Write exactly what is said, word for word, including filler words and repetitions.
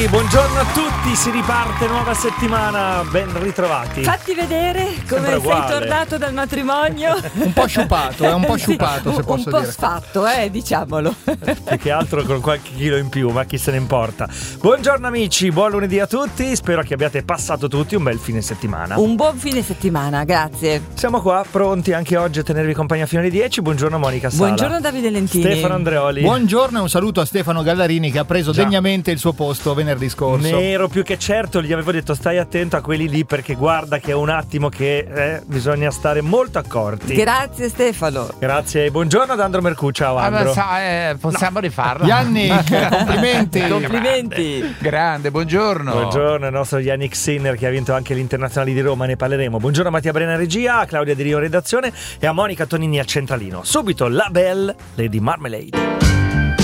amici, buongiorno a tutti, si riparte nuova settimana, ben ritrovati. Fatti vedere come sei tornato dal matrimonio. Un po' sciupato, è un po' sciupato, sì, se posso dire. Un po' dire. sfatto, eh, diciamolo. Più che altro con qualche chilo in più, ma chi se ne importa. Buongiorno amici, buon lunedì a tutti, spero che abbiate passato tutti un bel fine settimana. Un buon fine settimana, grazie. Siamo qua pronti anche oggi a tenervi compagnia fino alle dieci. Buongiorno Monica Sala. Buongiorno Davide Lentini. Stefano Andreoli. Buongiorno e un saluto a Stefano Gallarini che ha preso Già. degnamente il suo posto venerdì scorso. Ne ero più che certo, gli avevo detto stai attento a quelli lì perché guarda che è un attimo che eh, bisogna stare molto accorti. Grazie Stefano. Grazie, buongiorno ad Andro Mercu, ciao Andro. Allora, eh, possiamo no. rifarlo? Yannick, complimenti. Complimenti. Grande, grande, buongiorno. Buongiorno il nostro Yannick Sinner che ha vinto anche l'Internazionale di Roma, ne parleremo. Buongiorno a Mattia Brena regia, a Claudia Di Rio redazione e a Monica Tonini al centralino. Subito la Belle Lady Marmalade.